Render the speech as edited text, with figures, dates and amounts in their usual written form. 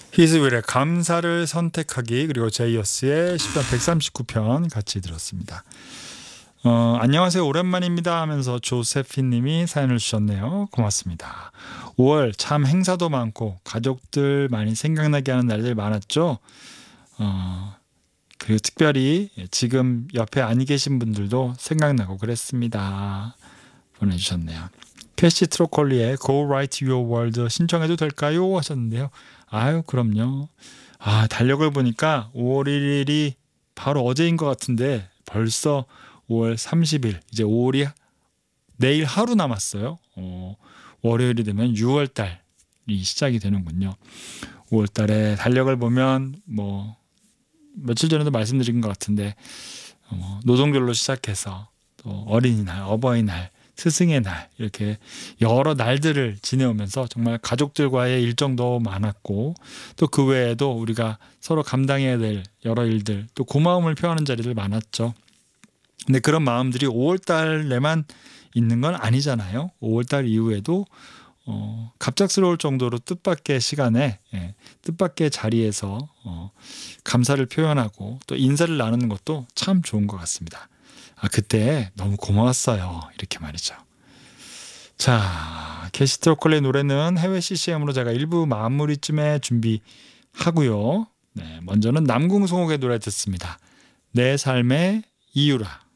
히즈윌의 감사를 선택하기, 그리고 제이어스의 10편 139편 같이 들었습니다. 안녕하세요, 오랜만입니다 하면서 조세핀 님이 사연을 주셨네요. 고맙습니다. 5월 참 행사도 많고 가족들 많이 생각나게 하는 날들 많았죠. 그리고 특별히 지금 옆에 안 계신 분들도 생각나고 그랬습니다. 보내주셨네요. 캐시 트로콜리의 Go Right Your World 신청해도 될까요? 하셨는데요. 아유, 그럼요. 달력을 보니까 5월 1일이 바로 어제인 것 같은데 벌써 5월 30일, 이제 5월이 내일 하루 남았어요. 월요일이 되면 6월 달이 시작이 되는군요. 5월 달에 달력을 보면 며칠 전에도 말씀드린 것 같은데 노동절로 시작해서 또 어린이날, 어버이날, 스승의 날, 이렇게 여러 날들을 지내오면서 정말 가족들과의 일정도 많았고, 또 그 외에도 우리가 서로 감당해야 될 여러 일들, 또 고마움을 표하는 자리들 많았죠. 근데 그런 마음들이 5월 달에만 있는 건 아니잖아요. 5월 달 이후에도 갑작스러울 정도로 뜻밖의 시간에, 뜻밖의 자리에서 감사를 표현하고 또 인사를 나누는 것도 참 좋은 것 같습니다. 그때 너무 고마웠어요, 이렇게 말이죠. 자, 캐시 트로콜의 노래는 해외 CCM으로 제가 일부 마무리쯤에 준비하고요. 먼저는 남궁성옥의 노래 듣습니다. 내 삶의 이유라.